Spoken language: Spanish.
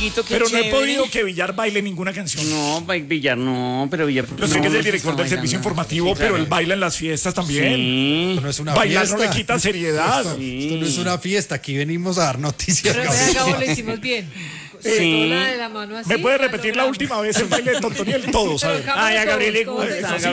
amiguito, qué Pero no he chévere. podido que Villar baile ninguna canción. No, Villar no, pero Villar... Yo sé que es no el director está del servicio bailando. informativo, Sí, claro. pero él baila en las fiestas también. Sí. Esto no es una Bailar fiesta. no le quita seriedad. Esto no es una fiesta, aquí venimos a dar noticias. Pero vea, Gabo, lo hicimos bien. Sobre Sí. todo la de la mano así. ¿Me puede la repetir la logramos. última vez el baile de Tontoniel? Todos, a ver. Pero Ay, a Gabriel le todos, gusta. Eso sí,